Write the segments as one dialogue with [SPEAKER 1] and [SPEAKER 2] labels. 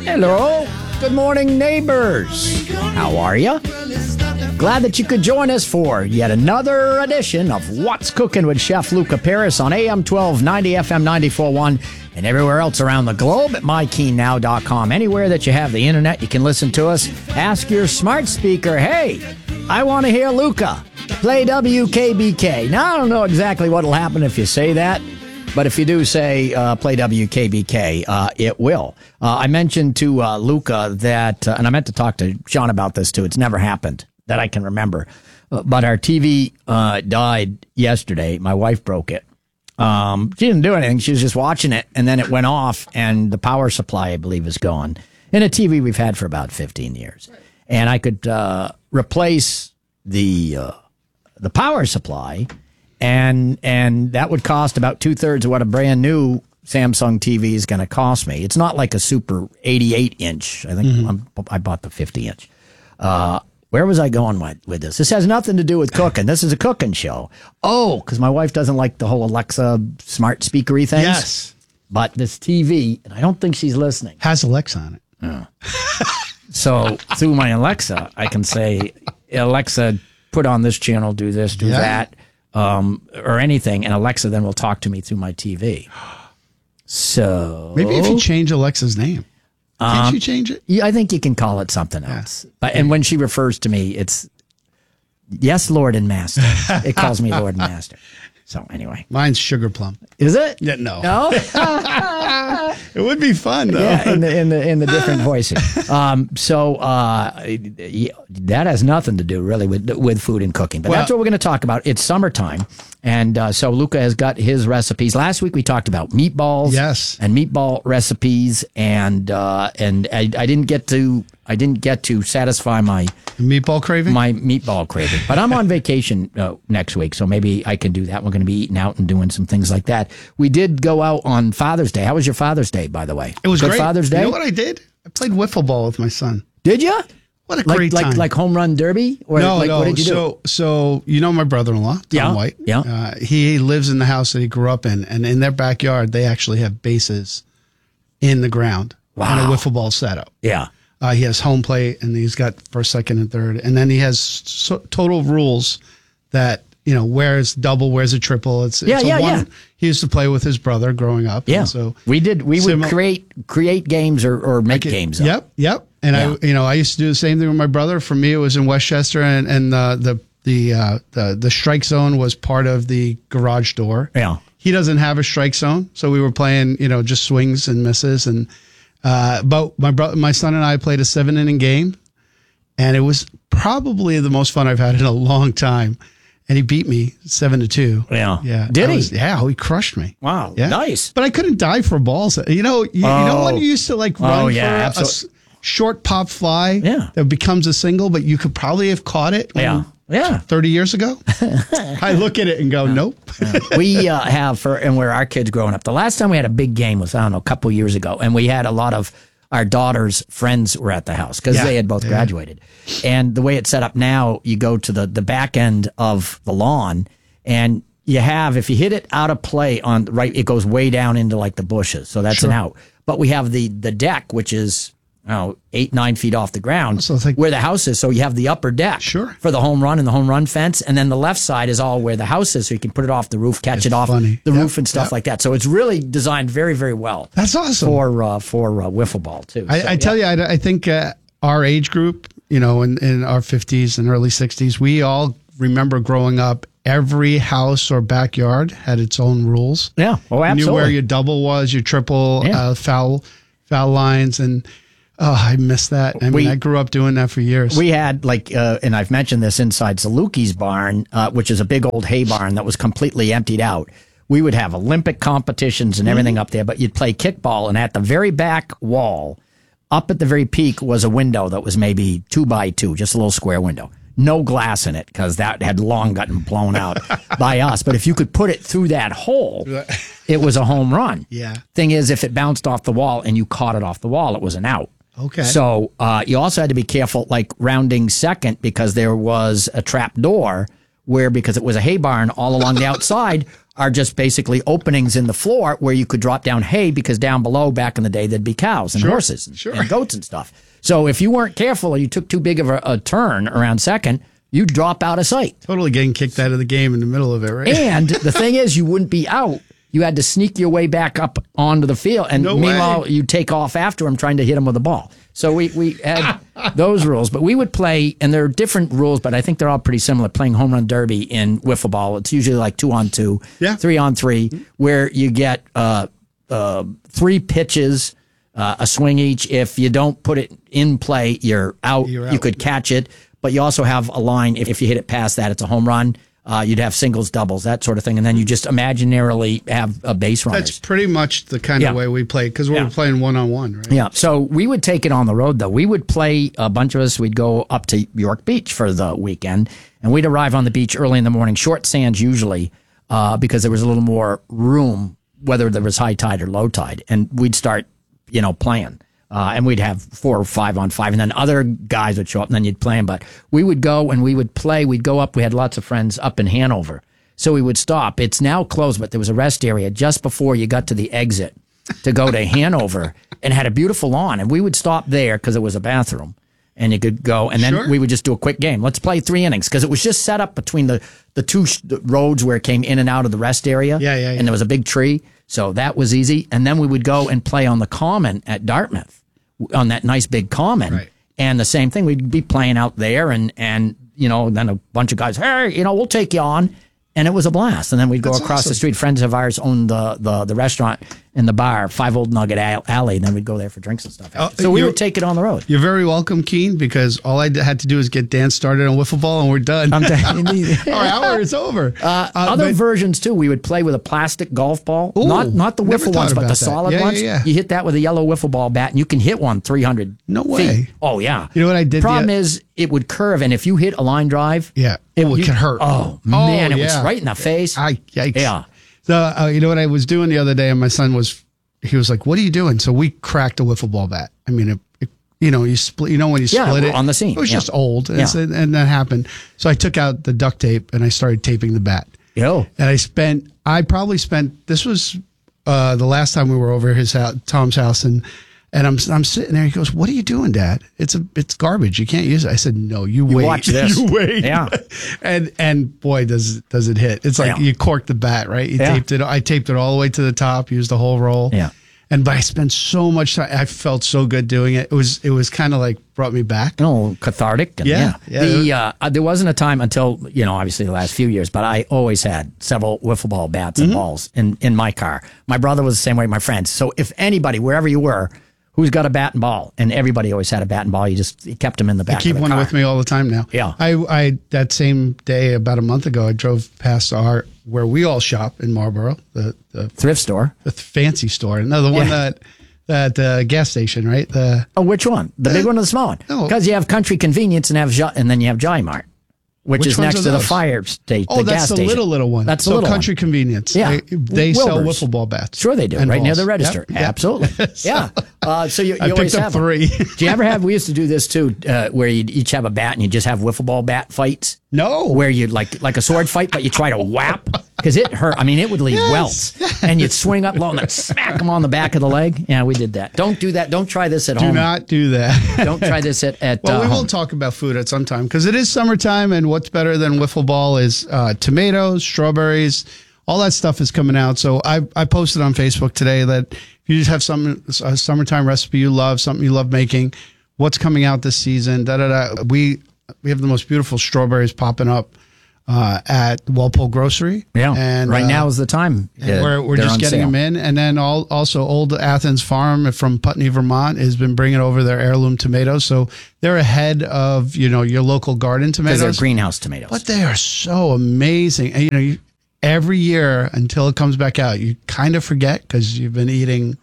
[SPEAKER 1] Hello. Good morning, neighbors. How are you? Glad that you could join us for yet another edition of What's Cooking with Chef Luca Paris on AM 1290, FM 94.1, and everywhere else around the globe at mykeennow.com. Anywhere that you have the internet, you can listen to us. Ask your smart speaker, hey, I want to hear Luca. Play WKBK. Now, I don't know exactly what will happen if you say that, but if you do say play WKBK, it will. I mentioned to Luca that, and I meant to talk to Sean about this too, it's never happened that I can remember, but our TV died yesterday. My wife broke it. She didn't do anything. She was just watching it, and then it went off, and the power supply, I believe, is gone. And a TV we've had for about 15 years. And I could replace the power supply, and that would cost about 2/3 of what a brand new Samsung TV is going to cost me. It's not like a super 88-inch. I think I bought the 50-inch. Where was I going with this? This has nothing to do with cooking. This is a cooking show. Oh, because my wife doesn't like the whole Alexa smart speakery things.
[SPEAKER 2] Yes.
[SPEAKER 1] But this TV, and I don't think she's listening.
[SPEAKER 2] Has Alexa on it.
[SPEAKER 1] Oh. So through my Alexa, I can say, Alexa, put on this channel, do this, do that, or anything. And Alexa then will talk to me through my TV. So
[SPEAKER 2] maybe if you change Alexa's name. Can't you change it?
[SPEAKER 1] Yeah, I think you can call it something else. But, and when she refers to me, it's, yes, Lord and Master. It calls me Lord and Master. So anyway.
[SPEAKER 2] Mine's Sugar Plum.
[SPEAKER 1] Is it?
[SPEAKER 2] Yeah, no.
[SPEAKER 1] No?
[SPEAKER 2] It would be fun, though.
[SPEAKER 1] Yeah, in the different voices. That has nothing to do really with food and cooking. But that's what we're going to talk about. It's summertime. And so Luca has got his recipes. Last week we talked about meatballs.
[SPEAKER 2] Yes.
[SPEAKER 1] And meatball recipes. And I didn't get to satisfy my
[SPEAKER 2] meatball
[SPEAKER 1] craving. But I'm on vacation next week, so maybe I can do that. We're going to be eating out and doing some things like that. We did go out on Father's Day. How was your Father's Day, by the way?
[SPEAKER 2] It was
[SPEAKER 1] Good
[SPEAKER 2] great.
[SPEAKER 1] Father's Day?
[SPEAKER 2] You know what I did? I played wiffle ball with my son.
[SPEAKER 1] Did you?
[SPEAKER 2] What a great time.
[SPEAKER 1] Like home run derby? Or
[SPEAKER 2] no.
[SPEAKER 1] What did you do?
[SPEAKER 2] So you know my brother-in-law, Tom White?
[SPEAKER 1] Yeah.
[SPEAKER 2] He lives in the house that he grew up in, and in their backyard, they actually have bases in the ground and a wiffle ball setup.
[SPEAKER 1] Yeah.
[SPEAKER 2] He has home plate, and he's got first, second, and third. And then he has total rules that, where's double, where's a triple. It's one. He used to play with his brother growing up.
[SPEAKER 1] Yeah.
[SPEAKER 2] And so
[SPEAKER 1] we would create games or make games up.
[SPEAKER 2] Yep. And I used to do the same thing with my brother. For me, it was in Westchester, and the strike zone was part of the garage door.
[SPEAKER 1] Yeah.
[SPEAKER 2] He doesn't have a strike zone, so we were playing, just swings and misses. And but my son and I played a 7-inning game, and it was probably the most fun I've had in a long time. And he beat me 7-2. Yeah.
[SPEAKER 1] Did he?
[SPEAKER 2] He crushed me.
[SPEAKER 1] Wow.
[SPEAKER 2] Yeah.
[SPEAKER 1] Nice.
[SPEAKER 2] But I couldn't dive for balls. You know when you used to run for a short pop fly that becomes a single, but you could probably have caught it. 30 years ago. I look at it and go, nope.
[SPEAKER 1] We have and where our kids growing up. The last time we had a big game was, a couple years ago, and we had a lot of our daughter's friends were at the house because they had both graduated. And the way it's set up now, you go to the back end of the lawn, and you have, if you hit it out of play on right, it goes way down into like the bushes. So that's an out. But we have the deck, which is 8-9 feet off the ground, so it's like where the house is. So you have the upper deck for the home run and the home run fence, and then the left side is all where the house is, so you can put it off the roof, catch it off the roof and stuff like that. So it's really designed very, very well.
[SPEAKER 2] That's awesome
[SPEAKER 1] for wiffle ball too.
[SPEAKER 2] I tell you, I think our age group, in our 50s and early 60s, we all remember growing up. Every house or backyard had its own rules.
[SPEAKER 1] Yeah, absolutely.
[SPEAKER 2] You knew where your double was, your triple, foul lines, and I miss that. I grew up doing that for years.
[SPEAKER 1] We had and I've mentioned this inside Salukie's barn, which is a big old hay barn that was completely emptied out. We would have Olympic competitions and everything up there, but you'd play kickball, and at the very back wall, up at the very peak, was a window that was maybe 2x2, just a little square window. No glass in it because that had long gotten blown out by us. But if you could put it through that hole, it was a home run.
[SPEAKER 2] Yeah.
[SPEAKER 1] Thing is, if it bounced off the wall and you caught it off the wall, it was an out.
[SPEAKER 2] Okay.
[SPEAKER 1] So you also had to be careful, like rounding second, because there was a trap door where, because it was a hay barn all along the outside, are just basically openings in the floor where you could drop down hay, because down below back in the day there'd be cows and horses and goats and stuff. So if you weren't careful or you took too big of a turn around second, you'd drop out of sight.
[SPEAKER 2] Totally getting kicked out of the game in the middle of it, right?
[SPEAKER 1] And the thing is, you wouldn't be out. You had to sneak your way back up onto the field. And meanwhile, you take off after him trying to hit him with a ball. So we had those rules. But we would play, and there are different rules, but I think they're all pretty similar, playing home run derby in wiffle ball. It's usually like 2-on-2, 3-on-3, where you get 3 pitches, a swing each. If you don't put it in play, you're out. You could catch it. But you also have a line. If you hit it past that, it's a home run. You'd have singles, doubles, that sort of thing. And then you just imaginarily have a base runners.
[SPEAKER 2] That's pretty much the kind of way we play, because we're playing one-on-one, right?
[SPEAKER 1] Yeah. So we would take it on the road, though. We would play, a bunch of us, we'd go up to York Beach for the weekend, and we'd arrive on the beach early in the morning, short sands usually, because there was a little more room, whether there was high tide or low tide. And we'd start, playing. And we'd have 4 or 5-on-5, and then other guys would show up, and then you'd play them. But we would go and we would play. We'd go up. We had lots of friends up in Hanover. So we would stop. It's now closed, but there was a rest area just before you got to the exit to go to Hanover, and had a beautiful lawn. And we would stop there because it was a bathroom, and you could go. And then we would just do a quick game. Let's play 3 innings, because it was just set up between the two roads where it came in and out of the rest area. And there was a big tree. So that was easy. And then we would go and play on the common at Dartmouth, on that nice big common.
[SPEAKER 2] Right.
[SPEAKER 1] And the same thing, we'd be playing out there, and then a bunch of guys, hey, we'll take you on. And it was a blast. And then we'd go across the street. Friends of ours owned the restaurant and the bar, 5 Old Nugget Alley. And then we'd go there for drinks and stuff. So we would take it on the road.
[SPEAKER 2] You're very welcome, Keen, because all I had to do is get Dan started on wiffle ball, and we're done. Our hour is over.
[SPEAKER 1] Other versions, too, we would play with a plastic golf ball.
[SPEAKER 2] Ooh,
[SPEAKER 1] not the wiffle ones, but the solid ones.
[SPEAKER 2] Yeah.
[SPEAKER 1] You hit that with a yellow wiffle ball bat, and you can hit one 300
[SPEAKER 2] No
[SPEAKER 1] feet.
[SPEAKER 2] way.
[SPEAKER 1] Oh, yeah.
[SPEAKER 2] You know what I did?
[SPEAKER 1] Problem is, it would curve, and if you hit a line drive,
[SPEAKER 2] it could hurt.
[SPEAKER 1] Oh, man, it was right in the face.
[SPEAKER 2] Yikes.
[SPEAKER 1] Yeah.
[SPEAKER 2] So, you know what I was doing the other day, and my son was like, what are you doing? So we cracked a wiffle ball bat. I mean, you split, when you split it.
[SPEAKER 1] On the scene.
[SPEAKER 2] It was just old, and that happened. So I took out the duct tape, and I started taping the bat.
[SPEAKER 1] Yo.
[SPEAKER 2] And I probably spent, this was the last time we were over at his house, Tom's house, and I'm sitting there. He goes, "What are you doing, Dad? It's garbage. You can't use it." I said, "No, you wait.
[SPEAKER 1] Watch this.
[SPEAKER 2] You wait."
[SPEAKER 1] Yeah.
[SPEAKER 2] and boy, does it hit! It's like you corked the bat, right? You taped it. I taped it all the way to the top. Used the whole roll.
[SPEAKER 1] Yeah.
[SPEAKER 2] But I spent so much time. I felt so good doing it. It was kind of like brought me back.
[SPEAKER 1] Cathartic. And there wasn't a time until obviously the last few years, but I always had several wiffle ball bats and balls in my car. My brother was the same way. My friends. So if anybody, wherever you were, who's got a bat and ball, and everybody always had a bat and ball. You kept them in the back.
[SPEAKER 2] I keep
[SPEAKER 1] of the
[SPEAKER 2] one
[SPEAKER 1] car.
[SPEAKER 2] with me all the time now.
[SPEAKER 1] Yeah.
[SPEAKER 2] I that same day about a month ago, I drove past where we all shop in Marlboro, the
[SPEAKER 1] thrift store,
[SPEAKER 2] the fancy store. No, the one that gas station, right?
[SPEAKER 1] Which one? The big one or the small one?
[SPEAKER 2] No.
[SPEAKER 1] Because you have Country Convenience and then you have Jolly Mart, which is next to the fire station.
[SPEAKER 2] Oh, that's the little one.
[SPEAKER 1] That's the little
[SPEAKER 2] Country
[SPEAKER 1] one.
[SPEAKER 2] Convenience.
[SPEAKER 1] Yeah.
[SPEAKER 2] They sell wiffle ball bats.
[SPEAKER 1] Sure they do.
[SPEAKER 2] And
[SPEAKER 1] Right
[SPEAKER 2] balls.
[SPEAKER 1] near the register.
[SPEAKER 2] Yep.
[SPEAKER 1] Absolutely. Yeah. So you
[SPEAKER 2] I
[SPEAKER 1] always
[SPEAKER 2] picked
[SPEAKER 1] have
[SPEAKER 2] up 3.
[SPEAKER 1] Do you ever have? We used to do this too, where you'd each have a bat and you just have wiffle ball bat fights.
[SPEAKER 2] No.
[SPEAKER 1] Where you'd like a sword fight, but you try to whap because it hurt. I mean, it would leave welts, and you'd swing up low and then smack them on the back of the leg. Yeah, we did that. Don't do that. Don't try this at home.
[SPEAKER 2] Do not do that.
[SPEAKER 1] Don't try this at
[SPEAKER 2] Well, we
[SPEAKER 1] home.
[SPEAKER 2] will talk about food at some time because it is summertime, and what's better than wiffle ball is tomatoes, strawberries, all that stuff is coming out. So I posted on Facebook today that if you just have a summertime recipe you love, something you love making, what's coming out this season, we have the most beautiful strawberries popping up at Walpole Grocery.
[SPEAKER 1] Yeah,
[SPEAKER 2] and
[SPEAKER 1] right now is the time.
[SPEAKER 2] We're just getting them in. And then also Old Athens Farm from Putney, Vermont has been bringing over their heirloom tomatoes. So they're ahead of, your local garden tomatoes.
[SPEAKER 1] Because they're greenhouse tomatoes.
[SPEAKER 2] But they are so amazing. And, every year until it comes back out, you kind of forget because you've been eating,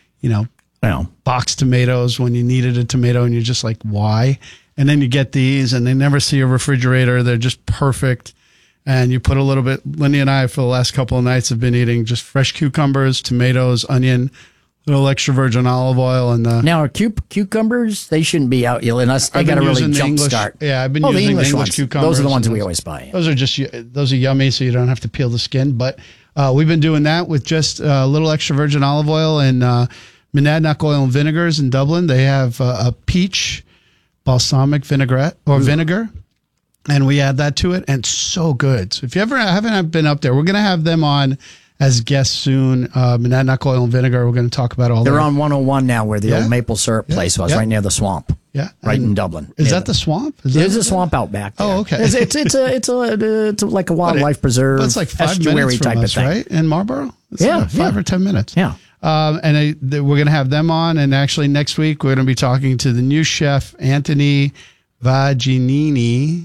[SPEAKER 2] boxed tomatoes when you needed a tomato and you're just like, why? And then you get these and they never see a refrigerator. They're just perfect. And you put a little bit, Lindy and I for the last couple of nights have been eating just fresh cucumbers, tomatoes, onion, a little extra virgin olive oil. And
[SPEAKER 1] now are cucumbers, they shouldn't be out unless they got to really jumpstart.
[SPEAKER 2] Yeah, I've been using the English cucumbers.
[SPEAKER 1] Those are the ones we always buy.
[SPEAKER 2] Those are yummy, so you don't have to peel the skin. But we've been doing that with just a little extra virgin olive oil and Monadnock oil and vinegars in Dublin. They have a peach balsamic vinaigrette or vinegar, and we add that to it, and it's so good. So if you ever haven't been up there, we're going to have them on as guests soon. Monadnock oil and vinegar. We're going to talk about all.
[SPEAKER 1] They're on 101 now, where the old maple syrup place was, right near the swamp.
[SPEAKER 2] Yeah,
[SPEAKER 1] right in Dublin.
[SPEAKER 2] Is that the swamp?
[SPEAKER 1] There's a swamp out back there.
[SPEAKER 2] Oh, okay.
[SPEAKER 1] It's like a wildlife preserve.
[SPEAKER 2] It's like 5
[SPEAKER 1] estuary
[SPEAKER 2] minutes from
[SPEAKER 1] type
[SPEAKER 2] us,
[SPEAKER 1] of thing.
[SPEAKER 2] right? In Marlborough? It's
[SPEAKER 1] Yeah,
[SPEAKER 2] like 5 or 10 minutes.
[SPEAKER 1] Yeah.
[SPEAKER 2] And we're going to have them on. And actually, next week, we're going to be talking to the new chef, Anthony Vaginini.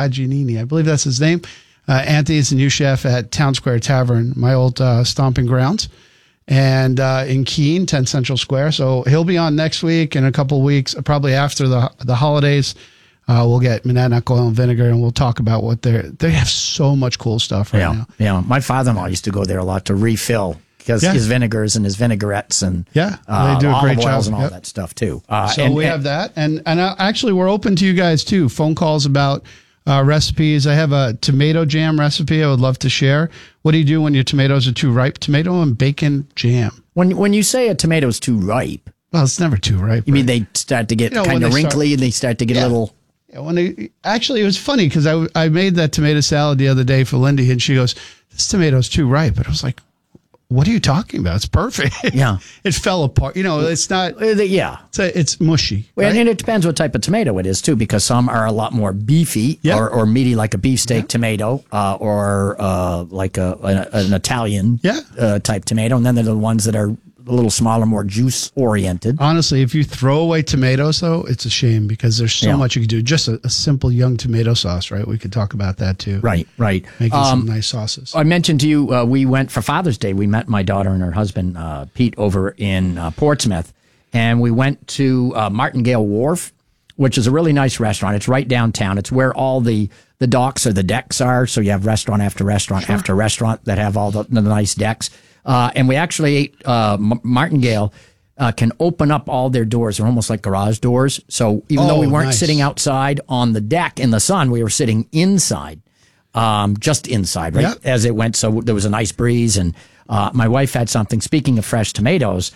[SPEAKER 2] I believe that's his name. Anthony is the new chef at Town Square Tavern, my old stomping grounds, and in Keene, 10 Central Square. So he'll be on next week. In a couple of weeks, probably after the holidays, we'll get Monadnock oil and vinegar, and we'll talk about what they have so much cool stuff right now.
[SPEAKER 1] Yeah, my father-in-law used to go there a lot to refill because his vinegars and his vinaigrettes and
[SPEAKER 2] they do a great job
[SPEAKER 1] and all that stuff too.
[SPEAKER 2] So we have that, and actually we're open to you guys too. Phone calls about recipes. I have a tomato jam recipe I would love to share. What do you do when your tomatoes are too ripe? Tomato and bacon jam.
[SPEAKER 1] When you say a tomato's too ripe,
[SPEAKER 2] well, it's never too ripe.
[SPEAKER 1] You mean they start to get kind of wrinkly and they start to get a little.
[SPEAKER 2] Yeah, actually, it was funny because I made that tomato salad the other day for Lindy, and she goes, "This tomato's too ripe." And I was like, "What are you talking about? It's perfect."
[SPEAKER 1] Yeah,
[SPEAKER 2] it fell apart. It's not. It's mushy.
[SPEAKER 1] Right? And it depends what type of tomato it is too, because some are a lot more beefy or meaty, like a beefsteak tomato, or like an Italian type tomato, and then there are the ones that are a little smaller, more juice oriented.
[SPEAKER 2] Honestly, if you throw away tomatoes, though, it's a shame because there's so much you could do. Just a simple young tomato sauce, right? We could talk about that too.
[SPEAKER 1] Right.
[SPEAKER 2] Making some nice sauces.
[SPEAKER 1] I mentioned to you, we went for Father's Day. We met my daughter and her husband, Pete, over in Portsmouth, and we went to Martingale Wharf, which is a really nice restaurant. It's right downtown. It's where all the docks or the decks are. So you have restaurant after restaurant after restaurant that have all the nice decks. And we actually ate Martingale can open up all their doors. They're almost like garage doors. So even though we weren't sitting outside on the deck in the sun, we were sitting inside, just inside, right? Yep. As it went. So there was a nice breeze. And my wife had something, speaking of fresh tomatoes,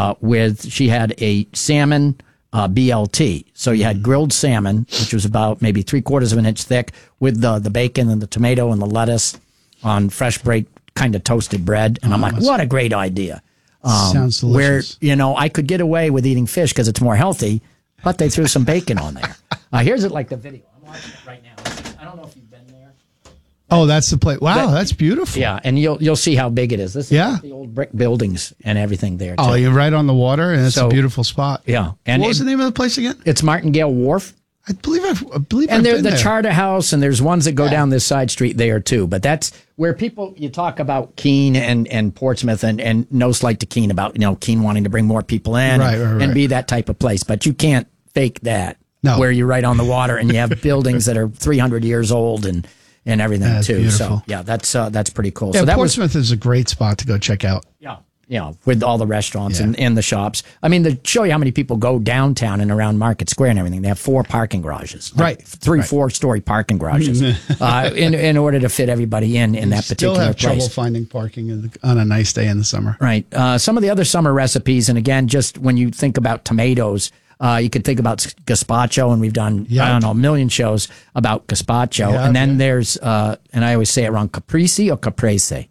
[SPEAKER 1] she had a salmon BLT. So you had grilled salmon, which was about maybe 3/4 of an inch thick, with the bacon and the tomato and the lettuce on fresh baked kind of toasted bread. And I'm like, what a great idea.
[SPEAKER 2] Sounds delicious.
[SPEAKER 1] Where, I could get away with eating fish because it's more healthy, but they threw some bacon on there. Here's it like the video. I'm watching it right now. I don't know if you've been there.
[SPEAKER 2] Oh, that's the plate. Wow, that's beautiful.
[SPEAKER 1] Yeah, and you'll see how big it is. This is like the old brick buildings and everything there, too.
[SPEAKER 2] Oh, you're right on the water, and it's a beautiful spot.
[SPEAKER 1] Yeah.
[SPEAKER 2] And what was the name of the place again?
[SPEAKER 1] It's Martingale Wharf.
[SPEAKER 2] I believe I've been
[SPEAKER 1] there's the
[SPEAKER 2] there.
[SPEAKER 1] Charter House, and there's ones that go down this side street there too. But that's where you talk about Keene and Portsmouth, and no slight to Keene about Keene wanting to bring more people in and be that type of place. But you can't fake that where you're right on the water and you have buildings that are 300 years old and everything that's too.
[SPEAKER 2] Beautiful.
[SPEAKER 1] So that's pretty cool.
[SPEAKER 2] Yeah,
[SPEAKER 1] so
[SPEAKER 2] Portsmouth is a great spot to go check out.
[SPEAKER 1] Yeah, with all the restaurants and the shops. I mean, to show you how many people go downtown and around Market Square and everything, they have 4 parking garages.
[SPEAKER 2] Right.
[SPEAKER 1] 4-story parking garages in order to fit everybody in that particular place.
[SPEAKER 2] Still have trouble finding parking on a nice day in the summer.
[SPEAKER 1] Right. Some of the other summer recipes, and again, just when you think about tomatoes, you could think about gazpacho, and we've done, I don't know, a million shows about gazpacho. And then there's, and I always say it wrong, caprese or caprese?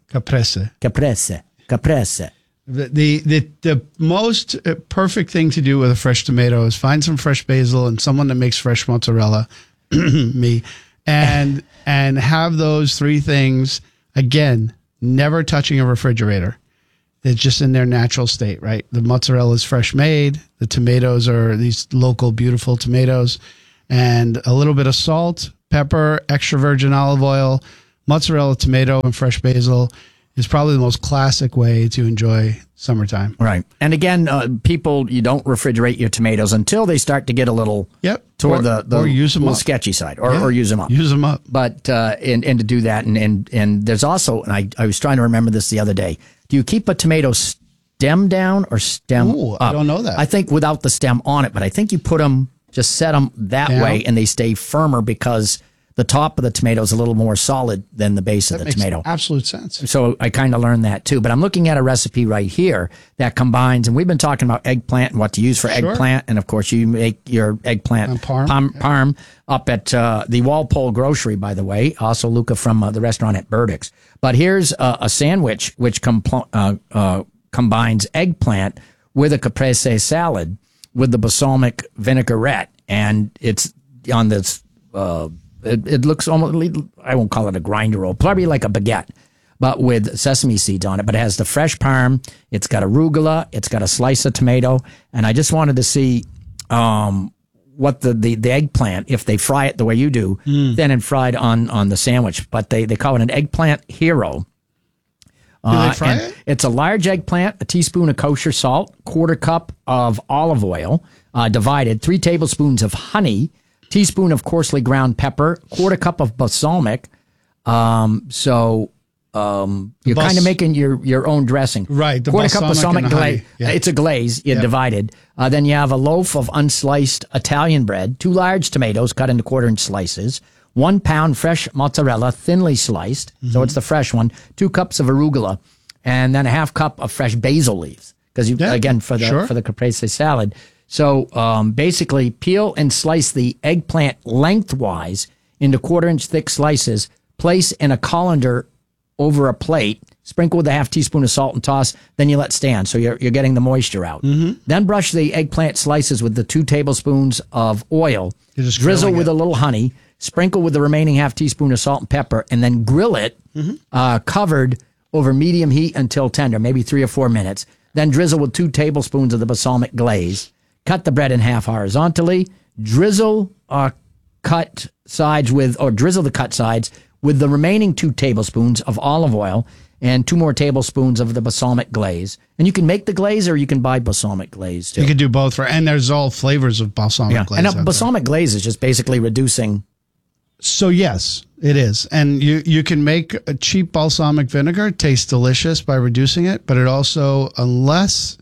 [SPEAKER 1] Caprese.
[SPEAKER 2] The most perfect thing to do with a fresh tomato is find some fresh basil and someone that makes fresh mozzarella, me, and have those 3 things, again, never touching a refrigerator. It's just in their natural state, right? The mozzarella is fresh made. The tomatoes are these local, beautiful tomatoes, and a little bit of salt, pepper, extra virgin olive oil, mozzarella, tomato, and fresh basil is probably the most classic way to enjoy summertime.
[SPEAKER 1] Right. And again, people, you don't refrigerate your tomatoes until they start to get a little toward the
[SPEAKER 2] use them
[SPEAKER 1] little
[SPEAKER 2] up.
[SPEAKER 1] sketchy side or use them up.
[SPEAKER 2] Use them up.
[SPEAKER 1] But, and to do that, and there's also, and I was trying to remember this the other day, do you keep a tomato stem down or stem up?
[SPEAKER 2] I don't know that.
[SPEAKER 1] I think without the stem on it, but I think you set them that way and they stay firmer because the top of the tomato is a little more solid than the base of the tomato.
[SPEAKER 2] Absolute sense.
[SPEAKER 1] So I kind of learned that too. But I'm looking at a recipe right here that combines, and we've been talking about eggplant and what to use for eggplant. And of course, you make your eggplant parm up at the Walpole Grocery, by the way. Also, Luca from the restaurant at Burdick's. But here's a sandwich which combines eggplant with a caprese salad with the balsamic vinaigrette. And it's on this, it looks almost, I won't call it a grinder roll, probably like a baguette, but with sesame seeds on it. But it has the fresh parm, it's got arugula, it's got a slice of tomato. And I just wanted to see what the eggplant, if they fry it the way you do, then and fried on the sandwich. But they call it an eggplant hero.
[SPEAKER 2] Do they fry it?
[SPEAKER 1] It's a large eggplant, a teaspoon of kosher salt, 1/4 cup of olive oil, divided, 3 tablespoons of honey, teaspoon of coarsely ground pepper, 1/4 cup of balsamic. You're kind of making your own dressing.
[SPEAKER 2] Right.
[SPEAKER 1] The 1/4 cup of balsamic glaze.
[SPEAKER 2] Yeah.
[SPEAKER 1] It's a glaze. You divided. Then you have a loaf of unsliced Italian bread, 2 large tomatoes cut into 1/4-inch slices, 1 pound fresh mozzarella, thinly sliced. So it's the fresh one. 2 cups of arugula, and then a 1/2 cup of fresh basil leaves. Because again, for the caprese salad. So basically, peel and slice the eggplant lengthwise into 1/4-inch thick slices. Place in a colander over a plate. Sprinkle with a 1/2 teaspoon of salt and toss. Then you let stand, so you're getting the moisture out. Then brush the eggplant slices with the 2 tablespoons of oil. Drizzle with a little honey. Sprinkle with the remaining 1/2 teaspoon of salt and pepper, and then grill it covered over medium heat until tender, maybe 3 or 4 minutes. Then drizzle with 2 tablespoons of the balsamic glaze. Cut the bread in half horizontally. Drizzle the cut sides with the remaining 2 tablespoons of olive oil and 2 more tablespoons of the balsamic glaze. And you can make the glaze, or you can buy balsamic glaze too.
[SPEAKER 2] You can do both, and there's all flavors of balsamic glaze.
[SPEAKER 1] And balsamic glaze is just basically reducing.
[SPEAKER 2] So yes, it is. And you can make a cheap balsamic vinegar taste delicious by reducing it, but it also, unless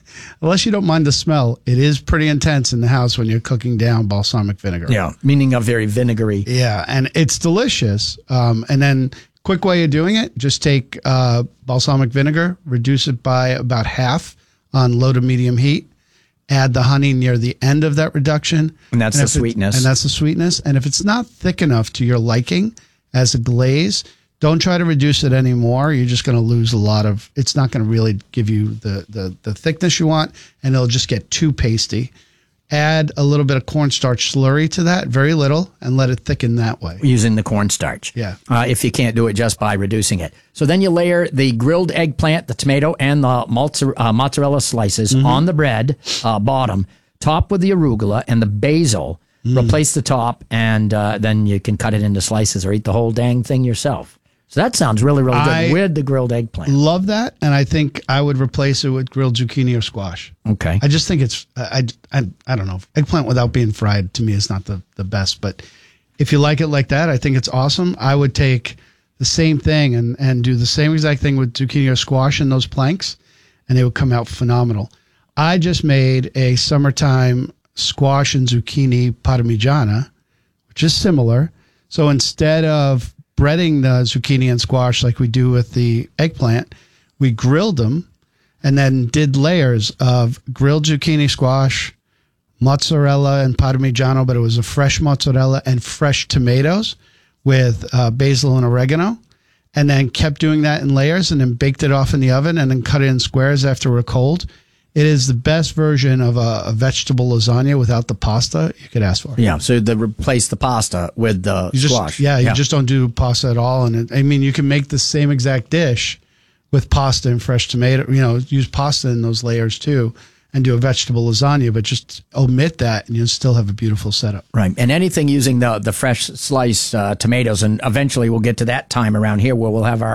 [SPEAKER 2] you don't mind the smell, it is pretty intense in the house when you're cooking down balsamic vinegar.
[SPEAKER 1] Yeah, meaning a very vinegary.
[SPEAKER 2] Yeah, and it's delicious. And then quick way of doing it, just take balsamic vinegar, reduce it by about half on low to medium heat. Add the honey near the end of that reduction.
[SPEAKER 1] And that's the sweetness.
[SPEAKER 2] And if it's not thick enough to your liking as a glaze, don't try to reduce it anymore. You're just going to lose a lot of, it's not going to really give you the thickness you want, and it'll just get too pasty. Add a little bit of cornstarch slurry to that, very little, and let it thicken that way.
[SPEAKER 1] Using the cornstarch.
[SPEAKER 2] Yeah.
[SPEAKER 1] If you can't do it just by reducing it. So then you layer the grilled eggplant, the tomato, and the mozzarella slices on the bread bottom. Top with the arugula and the basil. Replace the top, and then you can cut it into slices or eat the whole dang thing yourself. So that sounds really, really good with the grilled eggplant.
[SPEAKER 2] Love that, and I think I would replace it with grilled zucchini or squash.
[SPEAKER 1] Okay.
[SPEAKER 2] I just think it's, I don't know. Eggplant without being fried to me is not the best, but if you like it like that, I think it's awesome. I would take the same thing and do the same exact thing with zucchini or squash in those planks, and they would come out phenomenal. I just made a summertime squash and zucchini parmigiana, which is similar. So instead of breading the zucchini and squash like we do with the eggplant, we grilled them and then did layers of grilled zucchini, squash, mozzarella, and parmigiano, but it was a fresh mozzarella and fresh tomatoes with basil and oregano, and then kept doing that in layers and then baked it off in the oven and then cut it in squares after we're cold. It is the best version of a vegetable lasagna without the pasta you could ask for.
[SPEAKER 1] Yeah, so they replace the pasta with the squash.
[SPEAKER 2] You just don't do pasta at all. And you can make the same exact dish with pasta and fresh tomato. Use pasta in those layers too, and do a vegetable lasagna, but just omit that and you'll still have a beautiful setup.
[SPEAKER 1] Right. And anything using the fresh sliced tomatoes, and eventually we'll get to that time around here where we'll have our